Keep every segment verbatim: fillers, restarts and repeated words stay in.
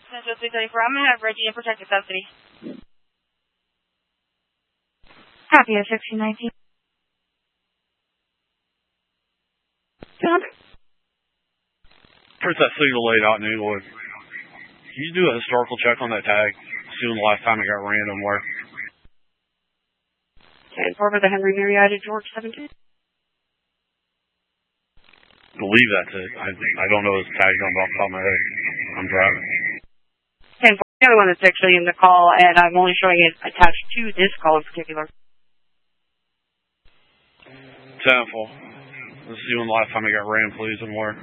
Central three thirty-four, I'm going to have Reggie in protective custody. Copy at sixteen nineteen. John? Here's that signal laid out in Englewood. Can you do a historical check on that tag? See when the last time it got ran and where? ten four for the Henry Marietta George seventeen. Believe that's it. I, I don't know his tag number off the top of my head. I'm driving. ten four, the other one that's actually in the call, and I'm only showing it attached to this call in particular. ten four. Let's see when the last time it got ran, please, and where.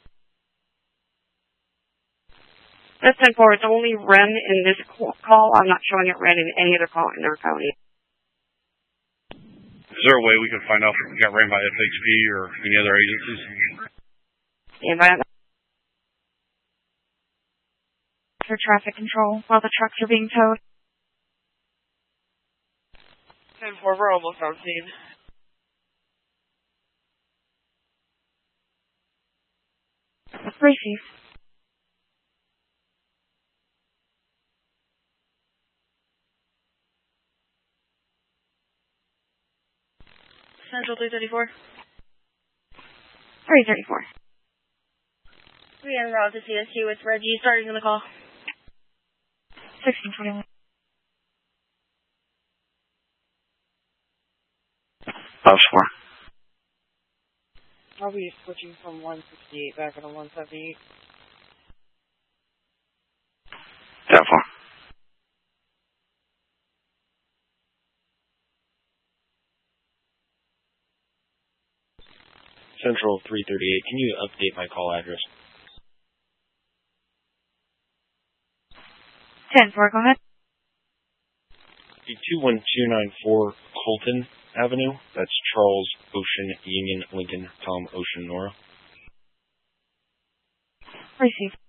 That's ten four. It's only ran in this call. I'm not showing it ran in any other call in our county. Is there a way we can find out if it got ran by F H P or any other agencies? Stand by for traffic control while the trucks are being towed. ten four, we're almost on scene. Receive. Central three thirty-four. three thirty-four. We en route to C S Q with Reggie starting in the call. sixteen twenty-one. House four. I'll be switching from one sixty-eight back into one seventy-eight. ten four. Central three thirty-eight, can you update my call address? ten four, go ahead. two one two nine four Colton Avenue. That's Charles, Ocean, Union, Lincoln, Tom, Ocean, Nora. Receive.